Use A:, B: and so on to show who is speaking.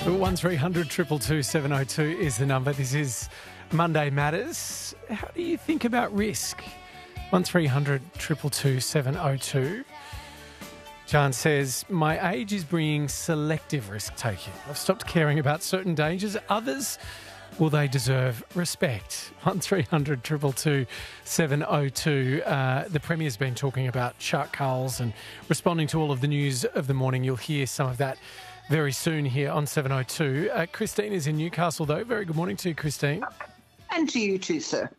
A: 1300 222 702 is the number. This is Monday Matters. How do you think about risk? 1300 222 702. John says, my age is bringing selective risk-taking. I've stopped caring about certain dangers. Others, will they deserve respect? 1300 222 702. The Premier's been talking about shark culls and responding to all of the news of the morning. You'll hear some of that very soon here on 702. Christine is in Newcastle, though. Very good morning to you, Christine.
B: And to you too, sir.